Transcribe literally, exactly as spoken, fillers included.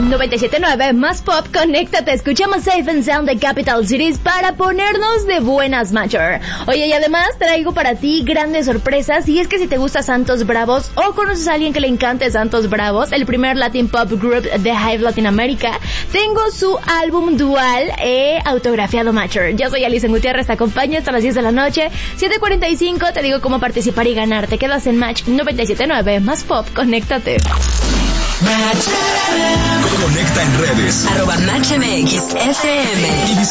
noventa y siete punto nueve más pop, conéctate, escuchamos Safe and Sound de Capital Cities para ponernos de buenas, Matcher. Oye, y además traigo para ti grandes sorpresas, y es que si te gusta Santos Bravos o conoces a alguien que le encante Santos Bravos, el primer Latin Pop Group de Hive Latinoamérica, tengo su álbum dual eh, autografiado, Matcher. Yo soy Alison Gutiérrez, te acompaño hasta las diez de la noche, siete cuarenta y cinco, te digo cómo participar y ganar. Te quedas en Match noventa y siete punto nueve más pop, conéctate. Conecta en redes. Arroba Match M X F M.